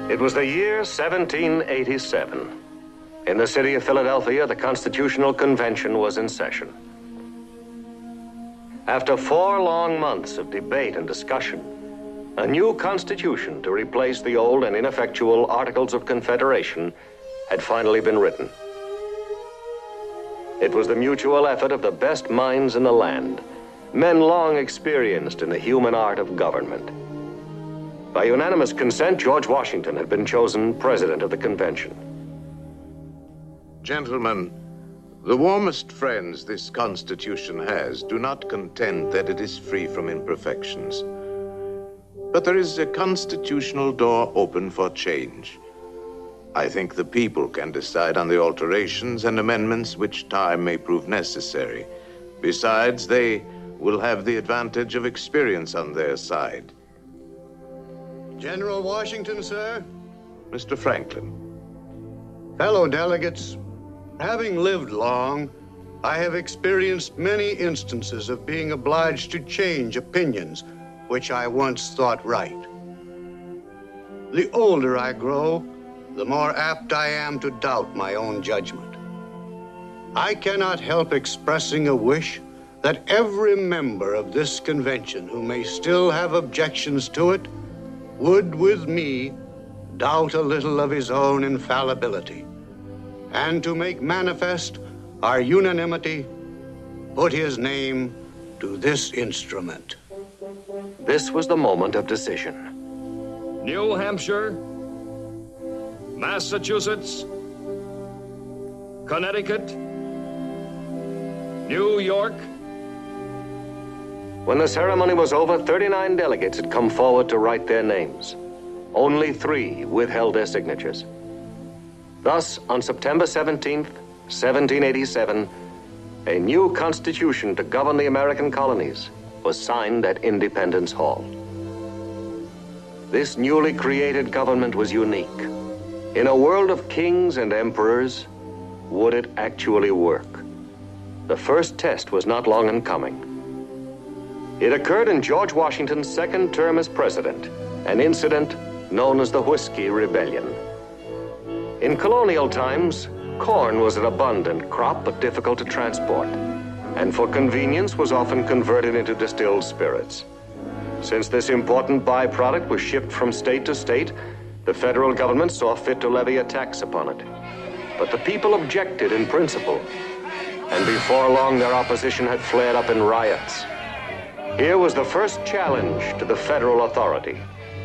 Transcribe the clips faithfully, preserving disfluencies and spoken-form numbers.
It was the year seventeen eighty-seven. In the city of Philadelphia, the Constitutional Convention was in session. After four long months of debate and discussion, a new constitution to replace the old and ineffectual Articles of Confederation had finally been written. It was the mutual effort of the best minds in the land, men long experienced in the human art of government. By unanimous consent, George Washington had been chosen president of the convention. Gentlemen, the warmest friends this Constitution has do not contend that it is free from imperfections. But there is a constitutional door open for change. I think the people can decide on the alterations and amendments which time may prove necessary. Besides, they will have the advantage of experience on their side. General Washington, sir. Mister Franklin. Fellow delegates, having lived long, I have experienced many instances of being obliged to change opinions which I once thought right. The older I grow, the more apt I am to doubt my own judgment. I cannot help expressing a wish that every member of this convention who may still have objections to it would, with me, doubt a little of his own infallibility, and to make manifest our unanimity, put his name to this instrument. This was the moment of decision. New Hampshire, Massachusetts, Connecticut, New York. When the ceremony was over, thirty-nine delegates had come forward to write their names. Only three withheld their signatures. Thus, on September seventeenth, seventeen eighty-seven, a new constitution to govern the American colonies was signed at Independence Hall. This newly created government was unique. In a world of kings and emperors, would it actually work? The first test was not long in coming. It occurred in George Washington's second term as president, an incident known as the Whiskey Rebellion. In colonial times, corn was an abundant crop but difficult to transport, and for convenience was often converted into distilled spirits. Since this important byproduct was shipped from state to state, the federal government saw fit to levy a tax upon it. But the people objected in principle, and before long their opposition had flared up in riots. Here was the first challenge to the federal authority.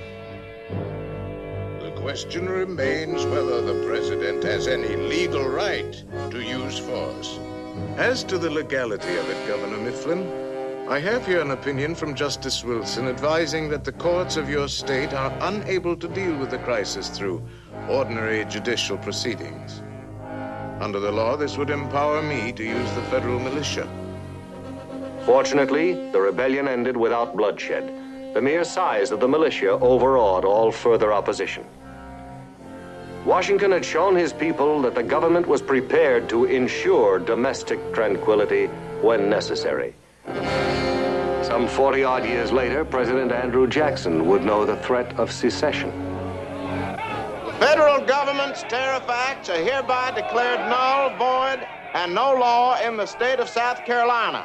The question remains whether the president has any legal right to use force. As to the legality of it, Governor Mifflin, I have here an opinion from Justice Wilson advising that the courts of your state are unable to deal with the crisis through ordinary judicial proceedings. Under the law, this would empower me to use the federal militia. Fortunately, the rebellion ended without bloodshed. The mere size of the militia overawed all further opposition. Washington had shown his people that the government was prepared to ensure domestic tranquility when necessary. Some forty-odd years later, President Andrew Jackson would know the threat of secession. The federal government's tariff acts are hereby declared null, void, and no law in the state of South Carolina.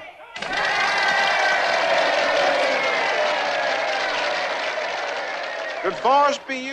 Should force be used